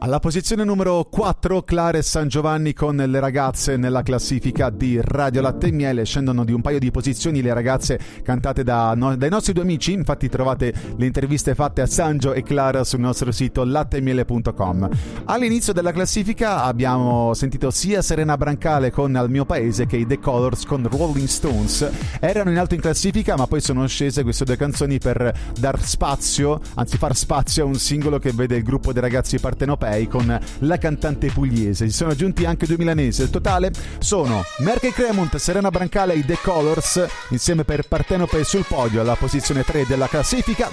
Alla posizione numero 4 Clara e San Giovanni con Le ragazze nella classifica di Radio Latte e Miele. Scendono di un paio di posizioni le ragazze cantate dai nostri due amici. Infatti trovate le interviste fatte a Sangio e Clara sul nostro sito latteemiele.com. All'inizio della classifica abbiamo sentito sia Serena Brancale con Al mio paese che i The Colors con Rolling Stones. Erano in alto in classifica, ma poi sono scese queste due canzoni per far spazio a un singolo che vede il gruppo dei ragazzi partenopei con la cantante pugliese. Si sono aggiunti anche due milanesi. Il totale sono Merkel Cremont, Serena Brancale e i The Colors insieme per Partenope sul podio alla posizione 3 della classifica.